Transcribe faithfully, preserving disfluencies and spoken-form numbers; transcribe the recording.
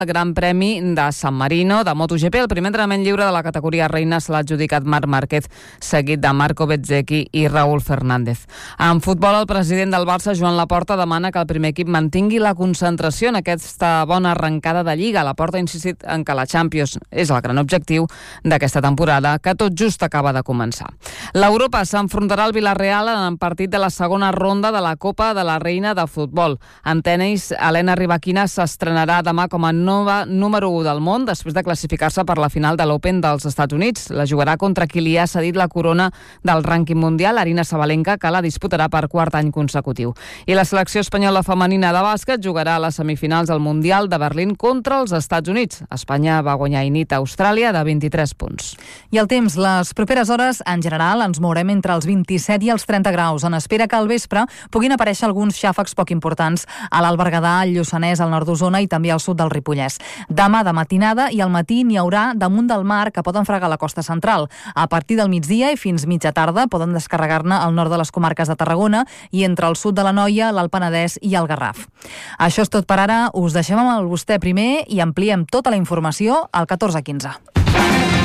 El Gran Premi de San Marino de MotoGP. El primer entrenament lliure de la categoria reina se l'ha adjudicat Marc Márquez, seguit de Marco Bezzecchi i Raúl Fernández. En futbol, el president del Barça, Joan Laporta, demana que el primer equip mantingui la concentració en aquesta bona arrencada de Lliga. Laporta ha insistit en que la Champions és el gran objectiu d'aquesta temporada, que tot just acaba de començar. L'Europa s'enfrontarà al Villarreal en el partit de la segona ronda de la Copa de la Reina de Futbol. En tenis, Elena Rybakina s'estrenarà demà com a nova número u del món després de classificar-se per la final de l'Open dels Estats Units. La jugarà contra qui li ha cedit la corona del rànquing mundial, Aryna Sabalenka, que la disputarà per quart any consecutiu. I la selecció espanyola femenina de bàsquet jugarà a les semifinals del Mundial de Berlín contra els Estats Units. Espanya va guanyar i nit a Austràlia de vint-i-tres punts. I el temps, les properes hores, en general, ens mourem entre els vint-i-set i els trenta graus. En espera que al vespre puguin aparèixer alguns xàfecs poc importants a l'Alt Berguedà, al Lluçanès, al nord d'Osona i també al sud del Ripollès. Demà de matinada i al matí n'hi haurà damunt del mar que poden fregar la costa central. A partir del migdia i fins mitja tarda poden descarregar-ne al nord de les comarques de Tarragona i entre el sud de l'Anoia, l'Alt Penedès i el Garraf. Això és tot per ara. Us deixem amb el Vostè Primer i ampliem tota la informació al catorze quinze.